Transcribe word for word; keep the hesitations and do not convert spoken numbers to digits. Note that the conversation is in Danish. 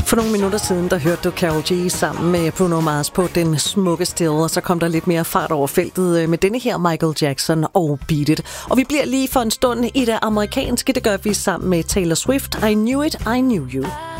For nogle minutter siden, der hørte du Karol G sammen med Bruno Mars på Den Smukke Still, og så kom der lidt mere fart over feltet med denne her Michael Jackson og Beat It. Og vi bliver lige for en stund i det amerikanske, det gør vi sammen med Taylor Swift, I Knew It, I Knew You.